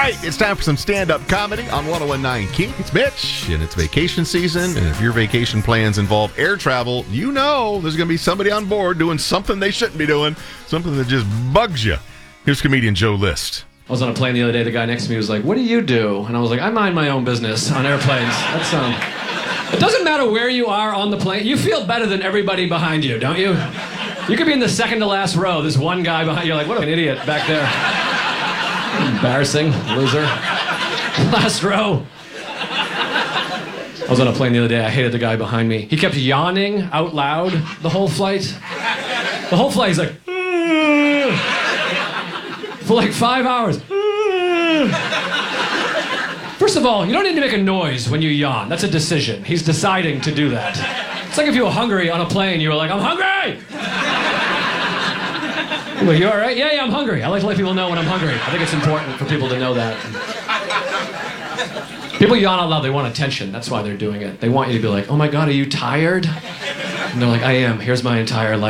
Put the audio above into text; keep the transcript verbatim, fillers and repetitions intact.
right, it's time for some stand-up comedy on one oh one point nine Key. It's Mitch, and it's vacation season, and if your vacation plans involve air travel, you know there's going to be somebody on board doing something they shouldn't be doing, something that just bugs you. Here's comedian Joe List. I was on a plane the other day, the guy next to me was like, "What do you do?" And I was like, "I mind my own business on airplanes." That's, um, it doesn't matter where you are on the plane, you feel better than everybody behind you, don't you? You could be in the second to last row, there's one guy behind you, you're like, what an idiot back there. Embarrassing, loser. Last row. I was on a plane the other day, I hated the guy behind me. He kept yawning out loud the whole flight. The whole flight, he's like, for like five hours. First of all, you don't need to make a noise when you yawn. That's a decision. He's deciding to do that. It's like if you were hungry on a plane, you were like, "I'm hungry!" Well, you all right? Yeah, yeah, I'm hungry. I like to let people know when I'm hungry. I think it's important for people to know that. People yawn out loud, they want attention. That's why they're doing it. They want you to be like, "Oh my God, are you tired?" And they're like, "I am. Here's my entire life."